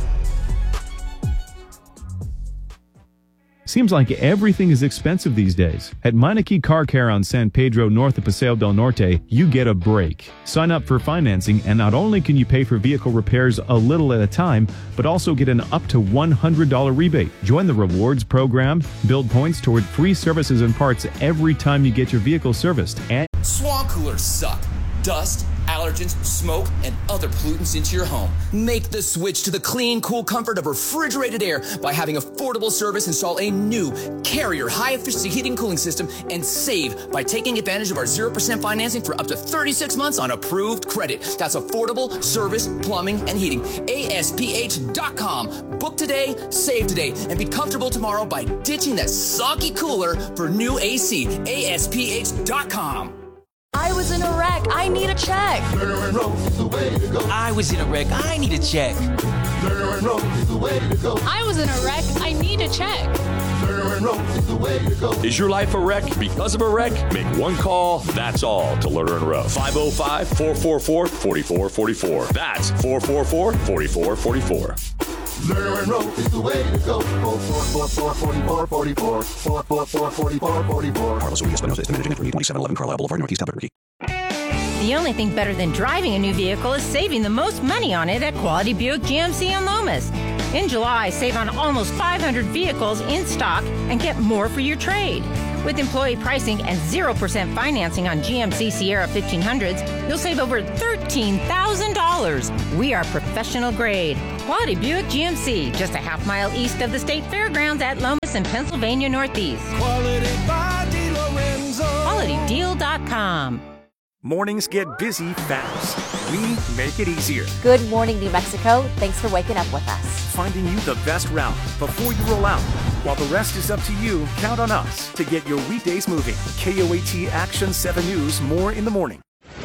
Seems like everything is expensive these days. At Meineke Car Care on San Pedro, north of Paseo del Norte, you get a break. Sign up for financing, and not only can you pay for vehicle repairs a little at a time, but also get an up to $100 rebate. Join the rewards program, build points toward free services and parts every time you get your vehicle serviced. And Swamp coolers suck. Dust, allergens, smoke, and other pollutants into your home. Make the switch to the clean, cool comfort of refrigerated air by having affordable service install a new Carrier high-efficiency heating and cooling system and save by taking advantage of our 0% financing for up to 36 months on approved credit. That's affordable service, plumbing, and heating. ASPH.com. Book today, save today, and be comfortable tomorrow by ditching that soggy cooler for new AC. ASPH.com. I was in a wreck. I need a check. Lerner and Rose is the way to go. I was in a wreck. I need a check. Lerner and Rose is the way to go. I was in a wreck. I need a check. Lerner and Rose is the way to go. Is your life a wreck because of a wreck? Make one call, that's all, to Lerner and Rowe. 505-444-4444. That's 444-4444. Learn and roll is the way to go. 444-44-44. 444-44-44. Carlos Ruiz Espinosa is the managing editor, 2711 Carlisle Boulevard, Northeast Albuquerque. The only thing better than driving a new vehicle is saving the most money on it at Quality Buick GMC on Lomas. In July, save on almost 500 vehicles in stock and get more for your trade. With employee pricing and 0% financing on GMC Sierra 1500s, you'll save over $13,000. We are professional grade. Quality Buick GMC, just a half mile east of the State Fairgrounds at Lomas in Pennsylvania Northeast. Quality by DeLorenzo. QualityDeal.com. Mornings get busy fast. We make it easier. Good morning, New Mexico. Thanks for waking up with us. Finding you the best route before you roll out. While the rest is up to you, count on us to get your weekdays moving. KOAT Action 7 News, more in the morning.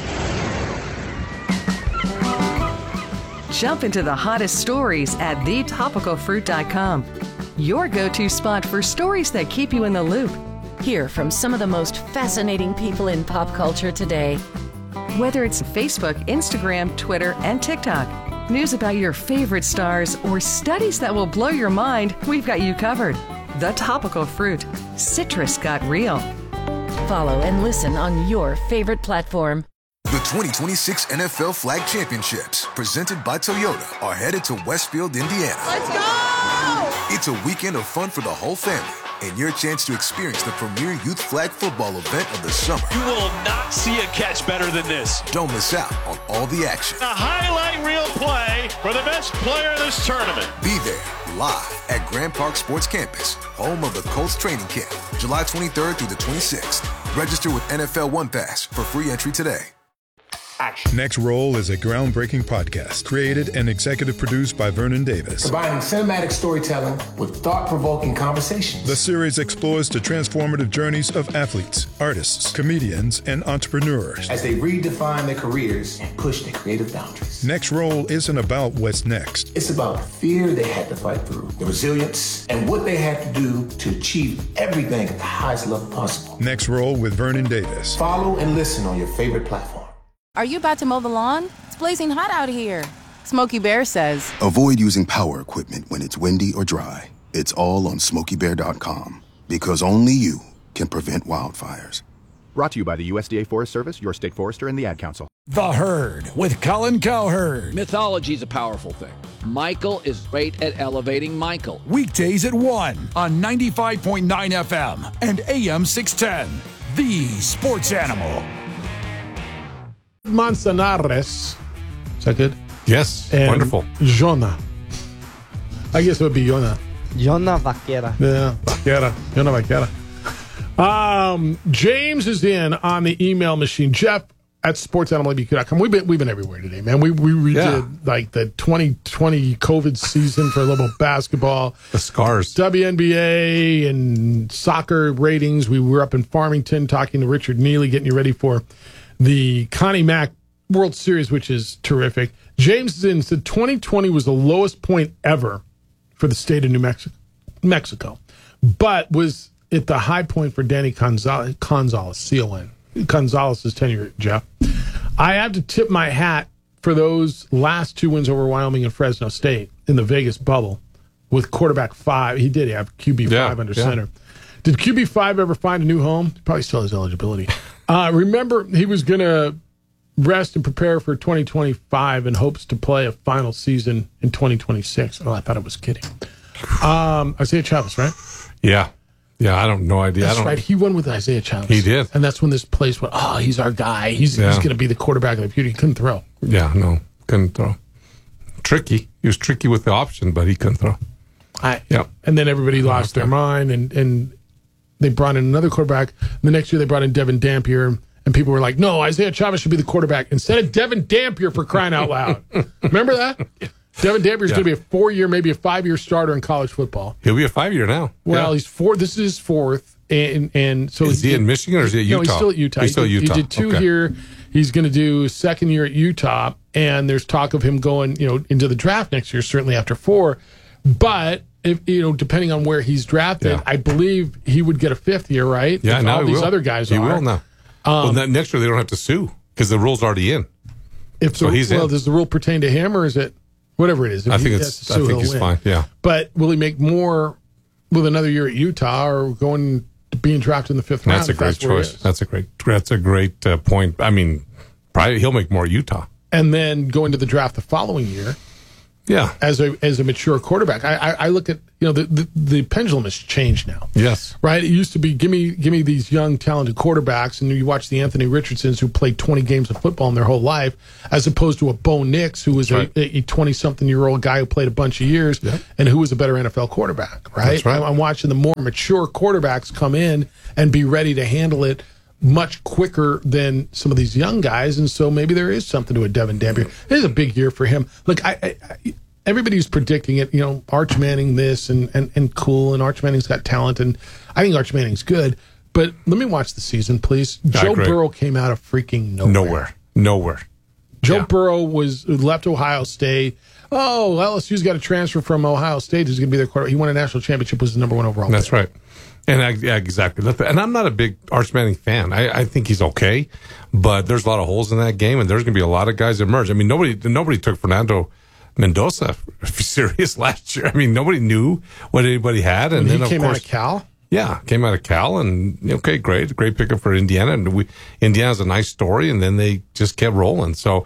Jump into the hottest stories at thetopicalfruit.com. Your go-to spot for stories that keep you in the loop. Hear from some of the most fascinating people in pop culture today. Whether it's Facebook, Instagram, Twitter, and TikTok, news about your favorite stars, or studies that will blow your mind, we've got you covered. The Topical Fruit. Citrus got real. Follow and listen on your favorite platform. The 2026 NFL Flag Championships, presented by Toyota, are headed to Westfield, Indiana. Let's go! It's a weekend of fun for the whole family, and your chance to experience the premier youth flag football event of the summer. You will not see a catch better than this. Don't miss out on all the action. A highlight reel play for the best player of this tournament. Be there live at Grand Park Sports Campus, home of the Colts training camp, July 23rd through the 26th. Register with NFL One Pass for free entry today. Next Roll is a groundbreaking podcast created and executive produced by Vernon Davis. Combining cinematic storytelling with thought-provoking conversations. The series explores the transformative journeys of athletes, artists, comedians, and entrepreneurs as they redefine their careers and push their creative boundaries. Next Roll isn't about what's next. It's about the fear they had to fight through, the resilience, and what they had to do to achieve everything at the highest level possible. Next Roll with Vernon Davis. Follow and listen on your favorite platform. Are you about to mow the lawn? It's blazing hot out here. Smokey Bear says, avoid using power equipment when it's windy or dry. It's all on SmokeyBear.com, because only you can prevent wildfires. Brought to you by the USDA Forest Service, your state forester, and the Ad Council. The Herd with Colin Cowherd. Mythology is a powerful thing. Michael is great at elevating Michael. Weekdays at 1 on 95.9 FM and AM 610. The Sports Animal. Manzanares. Is that good? Yes. And wonderful. Jonah. I guess it would be Jonah. Jonah Vaquera. Yeah, Vaquera. Jonah Vaquera. James is in on the email machine. Jeff at sportsanimalabq.com. We've been everywhere today, man. We redid like the 2020 COVID season for a little basketball. The scars. WNBA and soccer ratings. We were up in Farmington talking to Richard Neely, getting you ready for the Connie Mack World Series, which is terrific. James said 2020 was the lowest point ever for the state of New Mexico, but was at the high point for Danny Gonzalez, C-O-N. Gonzalez's tenure, Jeff. I have to tip my hat for those last two wins over Wyoming and Fresno State in the Vegas bubble with quarterback 5. He did have QB 5 under center. Did QB 5 ever find a new home? He probably still has eligibility. Remember, he was going to rest and prepare for 2025 in hopes to play a final season in 2026. Oh, I thought I was kidding. Isaiah Chavez, right? Yeah. Yeah, I don't know idea. That's right. He won with Isaiah Chavez. He did. And that's when this place went, oh, he's our guy. He's going to be the quarterback of the future. He couldn't throw. Yeah, no, couldn't throw. Tricky. He was tricky with the option, but he couldn't throw. Yeah. And then everybody lost their mind, and they brought in another quarterback. The next year they brought in Devin Dampier, and people were like, no, Isaiah Chavez should be the quarterback instead of Devin Dampier, for crying out loud. Remember that? Devin Dampier is going to be a 4-year, maybe a 5-year starter in college football. He'll be a 5-year now. Well, he's 4. This is his 4th. And so is he in Michigan or is he at Utah? No, he's still at Utah. He's still at Utah. He did 2 here. He's going to do 2nd year at Utah. And there's talk of him going, into the draft next year, certainly after 4. But if depending on where he's drafted, I believe he would get a 5th year, right? Yeah, now all these other guys he will now. Next year they don't have to sue because the rule's already in. Does the rule pertain to him, or is it? whatever it is. I think he's fine. Yeah. But will he make more with another year at Utah or going to being drafted in the 5th round? That's a great choice. That's a great point. I mean, probably he'll make more at Utah. And then go into the draft the following year. Yeah, as a mature quarterback, I look at the pendulum has changed now. Yes, right. It used to be give me these young talented quarterbacks, and you watch the Anthony Richardsons who played 20 games of football in their whole life, as opposed to a Bo Nix who was a 20-something-year-old guy who played a bunch of years and who was a better NFL quarterback. Right. That's right. I'm watching the more mature quarterbacks come in and be ready to handle it much quicker than some of these young guys, and so maybe there is something to a Devin Dampier. It is a big year for him. Look, everybody's predicting it. Arch Manning this and cool, and Arch Manning's got talent, and I think Arch Manning's good. But let me watch the season, please. Joe Burrow came out of freaking nowhere. Joe Burrow left Ohio State. Oh, LSU's got a transfer from Ohio State. Who's going to be their quarterback? He won a national championship. Was the number 1 overall. That's right. And exactly. And I'm not a big Arch Manning fan. I think he's okay, but there's a lot of holes in that game, and there's going to be a lot of guys that emerge. I mean, nobody took Fernando Mendoza serious last year. I mean, nobody knew what anybody had. And then he came out of Cal? Yeah, came out of Cal, and okay, great pickup for Indiana. And Indiana's a nice story, and then they just kept rolling. So,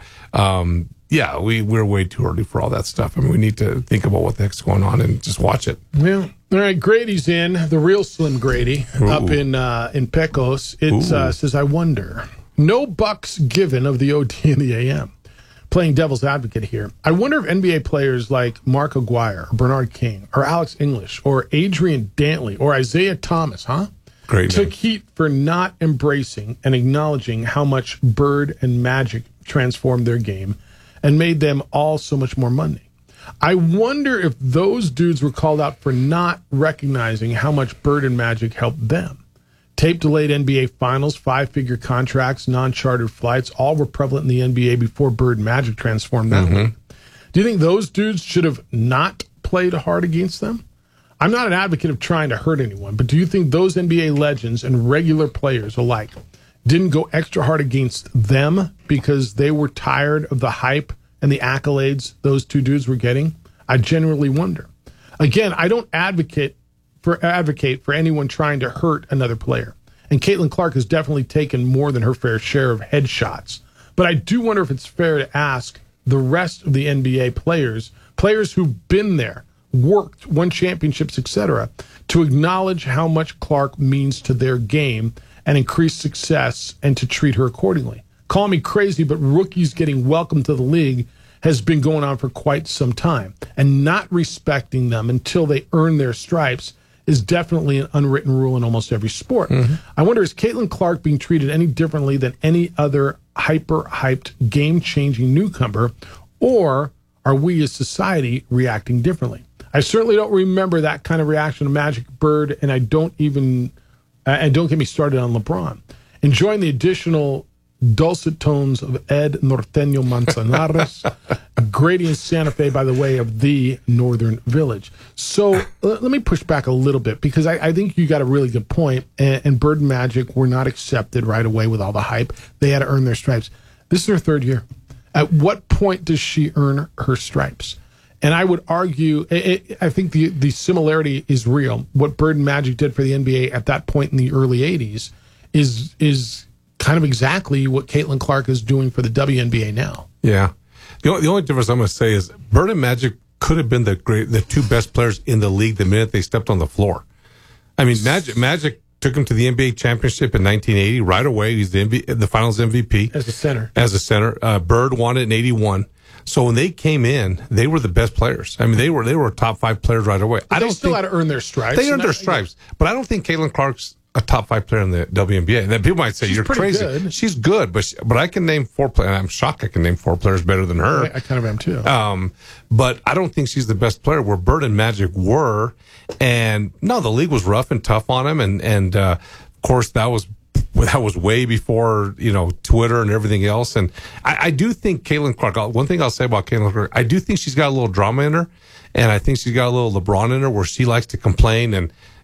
we're way too early for all that stuff. I mean, we need to think about what the heck's going on and just watch it. Well, all right, Grady's in, the real Slim Grady, up in Pecos. It says, I wonder, no bucks given of the OD and the AM. Playing devil's advocate here. I wonder if NBA players like Mark Aguirre, or Bernard King, or Alex English, or Adrian Dantley, or Isaiah Thomas, took heat for not embracing and acknowledging how much Bird and Magic transformed their game and made them all so much more money. I wonder if those dudes were called out for not recognizing how much Bird and Magic helped them. Tape-delayed NBA Finals, 5-figure contracts, non-chartered flights, all were prevalent in the NBA before Bird and Magic transformed that league. Do you think those dudes should have not played hard against them? I'm not an advocate of trying to hurt anyone, but do you think those NBA legends and regular players alike didn't go extra hard against them because they were tired of the hype and the accolades those two dudes were getting? I genuinely wonder. Again, I don't advocate for anyone trying to hurt another player. And Caitlin Clark has definitely taken more than her fair share of headshots. But I do wonder if it's fair to ask the rest of the NBA players who've been there, worked, won championships, etc., to acknowledge how much Clark means to their game and increased success, and to treat her accordingly. Call me crazy, but rookies getting welcome to the league has been going on for quite some time. And not respecting them until they earn their stripes is definitely an unwritten rule in almost every sport. I wonder, is Caitlin Clark being treated any differently than any other hyper-hyped, game-changing newcomer, or are we as society reacting differently? I certainly don't remember that kind of reaction to Magic, Bird, and don't get me started on LeBron. Enjoying the additional dulcet tones of Ed Norteño Manzanares, Grady in Santa Fe by the way of the Northern Village. So let me push back a little bit, because I think you got a really good point, and Bird and Magic were not accepted right away with all the hype. They had to earn their stripes. This is her 3rd year. At what point does she earn her stripes? And I would argue, I think the similarity is real. What Bird and Magic did for the NBA at that point in the early 80s is kind of exactly what Caitlin Clark is doing for the WNBA now. Yeah. The only difference I'm going to say is Bird and Magic could have been the two best players in the league the minute they stepped on the floor. I mean, Magic took him to the NBA championship in 1980 right away. He's the Finals MVP. As a center. Bird won it in 81. So when they came in, they were the best players. I mean, they were top 5 players right away. They still had to earn their stripes. They earned their stripes. But I don't think Caitlin Clark's a top 5 player in the WNBA. And then people might say, you're crazy. Good. She's good, but I can name 4 players. I'm shocked I can name 4 players better than her. I kind of am too. But I don't think she's the best player where Bird and Magic were. And no, the league was rough and tough on him. And of course, that was way before, Twitter and everything else. And I do think Caitlin Clark, one thing I'll say about Caitlin Clark, I do think she's got a little drama in her. And I think she's got a little LeBron in her where she likes to complain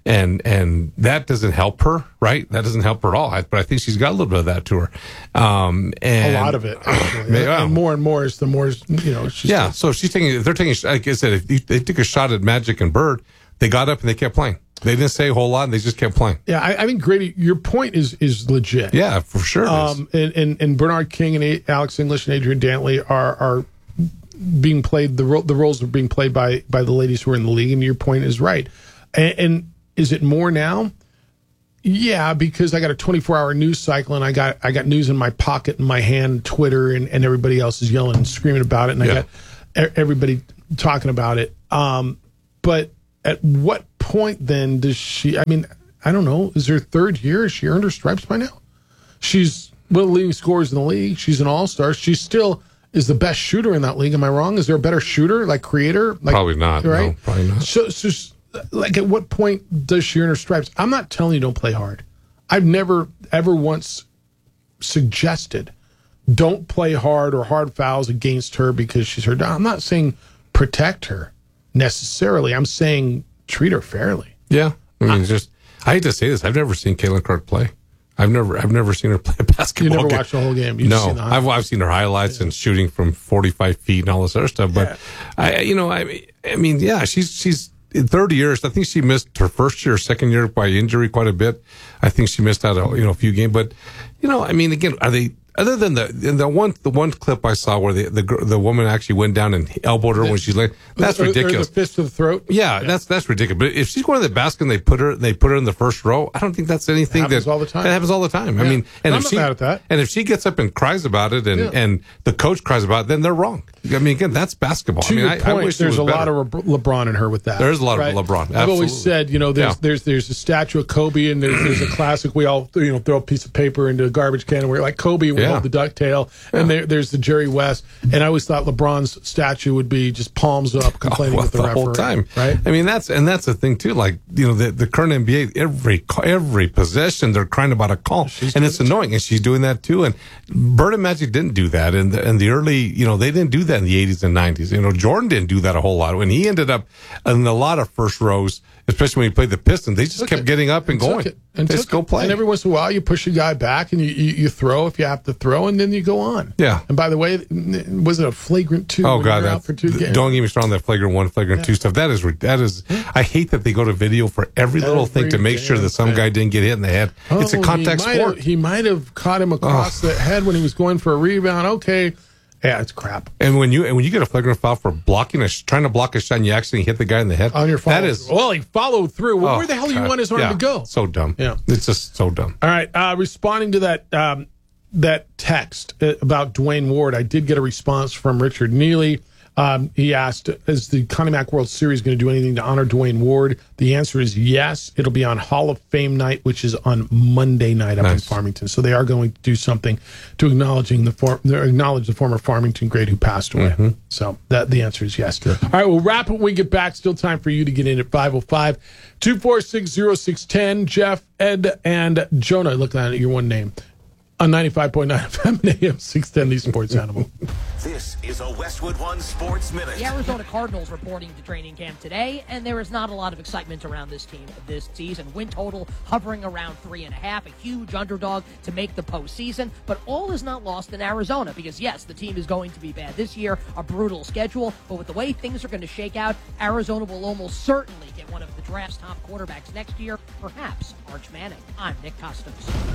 And that doesn't help her, right? That doesn't help her at all. But I think she's got a little bit of that to her. And a lot of it, actually. And more is the more, she's so they're taking, like I said, if they took a shot at Magic and Bird, they got up and they kept playing. They didn't say a whole lot. They just kept playing. Yeah, I think, Grady, your point is legit. Yeah, for sure. And Bernard King and Alex English and Adrian Dantley are being played. The roles are being played by the ladies who are in the league. And your point is right. And is it more now? Yeah, because I got a 24-hour news cycle, and I got news in my pocket, in my hand, Twitter, and everybody else is yelling and screaming about it, and I got everybody talking about it. But at what point then does she? I mean, I don't know. Is her third year? Has she earned her stripes by now? She's one of the leading scorers in the league. She's an all-star. She still is the best shooter in that league. Am I wrong? Is there a better shooter, like creator? Probably not. Right? No, probably not. So, like, at what point does she earn her stripes? I'm not telling you don't play hard. I've never, ever once suggested don't play hard or hard fouls against her because she's hurt. I'm not saying protect her necessarily. I'm saying treat her fairly. Yeah. I mean, I hate to say this. I've never seen Caitlin Clark play. I've never seen her play a basketball game. You never watched the whole game? No. I've seen her highlights and shooting from 45 feet and all this other stuff. But, she's in 30 years. I think she missed her first year, second year by injury quite a bit. I think she missed out a few games. But, again, are they... Other than the one clip I saw where the woman actually went down and elbowed her when she lay, that's ridiculous. Or the fist to the throat. Yeah, that's ridiculous. But if she's going to the basket and they put her in the first row, I don't think that's anything that happens all the time. That happens all the time. Yeah. I mean, and I'm not mad at that. And if she gets up and cries about it, and the coach cries about it, then they're wrong. I mean, again, that's basketball. To your point, I wish there's a lot of LeBron in her with that. There is a lot of LeBron. Absolutely. I've always said, there's a statue of Kobe, and there's a classic. We all throw a piece of paper into a garbage can, and we're like Kobe with the ducktail. And there's the Jerry West. And I always thought LeBron's statue would be just palms up, complaining with the referee whole time. Right? I mean, that's the thing too. Like, the current NBA, every possession they're crying about a call, and it's annoying. And she's doing that too. And Bird and Magic didn't do that in the early. They didn't do that in the 80s and 90s. Jordan didn't do that a whole lot. When he ended up in a lot of first rows, especially when he played the Pistons, they just kept getting up and going. Just go play. And every once in a while, you push a guy back and you throw if you have to throw, and then you go on. Yeah. And by the way, was it a flagrant 2? Oh God, out for 2 games? Don't get me started on that flagrant 1, flagrant 2 stuff. That is. I hate that they go to video for every little thing to make sure that some guy didn't get hit in the head. It's a contact sport. He might have caught him across the head when he was going for a rebound. Okay. Yeah, it's crap. And when you get a flagrant foul for trying to block a shot, and you actually hit the guy in the head on your follow. That is he followed through. Well, where the hell do you want his arm to go? So dumb. Yeah, it's just so dumb. All right, responding to that text about Dwayne Ward, I did get a response from Richard Neely. He asked, is the Connie Mack World Series going to do anything to honor Dwayne Ward? The answer is yes. It'll be on Hall of Fame night, which is on Monday night up in Farmington. So they are going to do something to acknowledge the former Farmington great who passed away. Mm-hmm. So the answer is yes. All right, we'll wrap it when we get back. Still time for you to get in at 505-246-0610. Jeff, Ed, and Jonah. Looking at your one name. On 95.9 FM and AM 610, the Sports Animal. This is a Westwood One Sports Minute. The Arizona Cardinals reporting to training camp today, and there is not a lot of excitement around this team this season. Win total hovering around 3.5, a huge underdog to make the postseason. But all is not lost in Arizona because, yes, the team is going to be bad this year, a brutal schedule. But with the way things are going to shake out, Arizona will almost certainly get one of the draft's top quarterbacks next year, perhaps Arch Manning. I'm Nick Costos.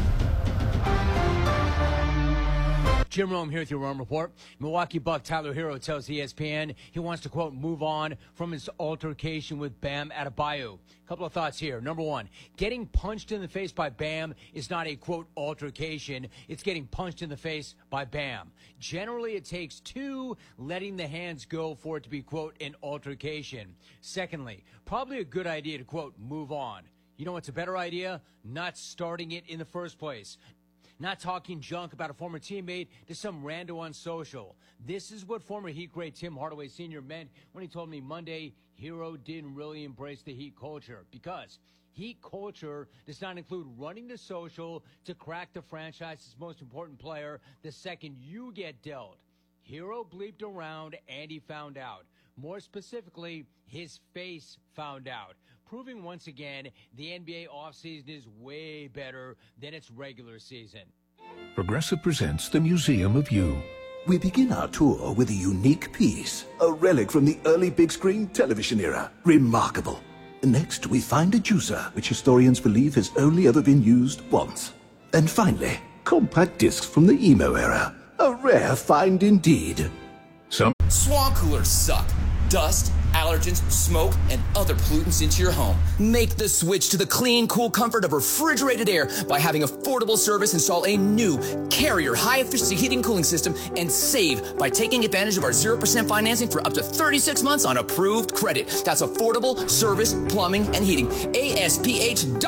Jim Rome here with your Rome Report. Milwaukee Buck Tyler Hero tells ESPN he wants to, quote, move on from his altercation with Bam Adebayo. A couple of thoughts here. Number one, getting punched in the face by Bam is not a, quote, altercation. It's getting punched in the face by Bam. Generally, it takes two letting the hands go for it to be, quote, an altercation. Secondly, probably a good idea to, quote, move on. You know what's a better idea? Not starting it in the first place. Not talking junk about a former teammate to some rando on social. This is what former Heat great Tim Hardaway Sr. meant when he told me Monday Hero didn't really embrace the Heat culture. Because Heat culture does not include running the social to crack the franchise's most important player the second you get dealt. Hero bleeped around and he found out. More specifically, his face found out. proving once again the NBA offseason is way better than its regular season. Progressive presents the Museum of You. We begin our tour with a unique piece, a relic from the early big screen television era. Remarkable. Next, we find a juicer, which historians believe has only ever been used once. And finally, compact discs from the emo era. A rare find indeed. Swamp coolers suck. Dust, allergens, smoke, and other pollutants into your home. Make the switch to the clean, cool comfort of refrigerated air by having affordable service install a new Carrier high-efficiency heating and cooling system and save by taking advantage of our 0% financing for up to 36 months on approved credit. That's affordable service, plumbing, and heating. ASPH.